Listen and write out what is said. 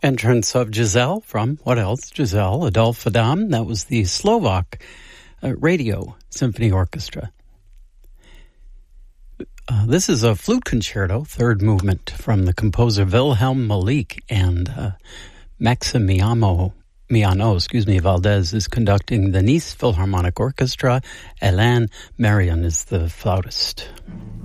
entrance of Giselle from, what else? Giselle, Adolphe Adam. That was the Slovak Radio Symphony Orchestra. This is a flute concerto, third movement, from the composer Wilhelm Malik, and Maximiano Valdez is conducting the Nice Philharmonic Orchestra. Alain Marion is the flautist.